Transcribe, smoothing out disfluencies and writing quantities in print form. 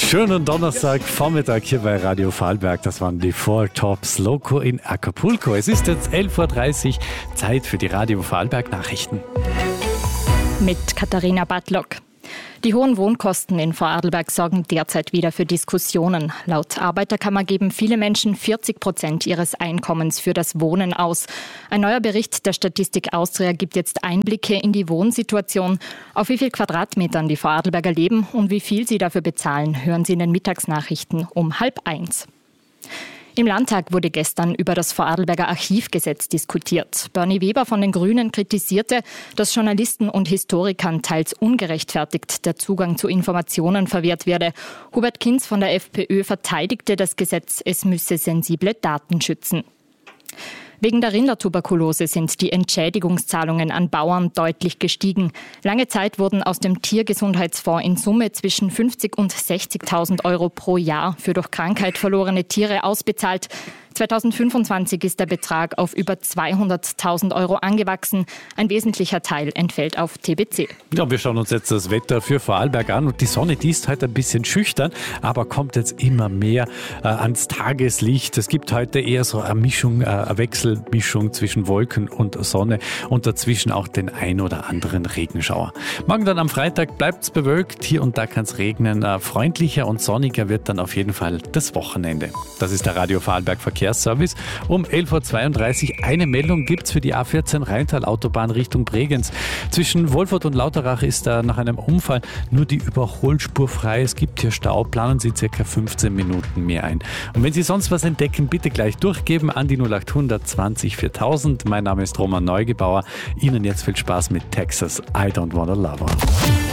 Schönen Donnerstagvormittag hier bei Radio Vorarlberg. Das waren die Four Tops Loco in Acapulco. Es ist jetzt 11.30 Uhr, Zeit für die Radio Vorarlberg Nachrichten. Mit Katharina Bartlock. Die hohen Wohnkosten in Vorarlberg sorgen derzeit wieder für Diskussionen. Laut Arbeiterkammer geben viele Menschen 40% ihres Einkommens für das Wohnen aus. Ein neuer Bericht der Statistik Austria gibt jetzt Einblicke in die Wohnsituation. Auf wie viel Quadratmetern die Vorarlberger leben und wie viel sie dafür bezahlen, hören Sie in den Mittagsnachrichten um 12:30. Im Landtag wurde gestern über das Vorarlberger Archivgesetz diskutiert. Bernie Weber von den Grünen kritisierte, dass Journalisten und Historikern teils ungerechtfertigt der Zugang zu Informationen verwehrt werde. Hubert Kinz von der FPÖ verteidigte das Gesetz, es müsse sensible Daten schützen. Wegen der Rindertuberkulose sind die Entschädigungszahlungen an Bauern deutlich gestiegen. Lange Zeit wurden aus dem Tiergesundheitsfonds in Summe zwischen 50.000 und 60.000 Euro pro Jahr für durch Krankheit verlorene Tiere ausbezahlt. 2025 ist der Betrag auf über 200.000 Euro angewachsen. Ein wesentlicher Teil entfällt auf TBC. Ja, wir schauen uns jetzt das Wetter für Vorarlberg an. Und die Sonne, die ist heute ein bisschen schüchtern, aber kommt jetzt immer mehr ans Tageslicht. Es gibt heute eher so eine Mischung, eine Wechselmischung zwischen Wolken und Sonne und dazwischen auch den ein oder anderen Regenschauer. Morgen dann am Freitag bleibt es bewölkt. Hier und da kann es regnen. Freundlicher und sonniger wird dann auf jeden Fall das Wochenende. Das ist der Radio Vorarlberg Verkehrsservice. Um 11.32 Uhr eine Meldung gibt es für die A14 Rheintal-Autobahn Richtung Bregenz. Zwischen Wolfurt und Lauterach ist da nach einem Unfall nur die Überholspur frei. Es gibt hier Stau, planen Sie ca. 15 Minuten mehr ein. Und wenn Sie sonst was entdecken, bitte gleich durchgeben an die 0800 20 4000. Mein Name ist Roman Neugebauer. Ihnen jetzt viel Spaß mit Texas I Don't Wanna Love Her.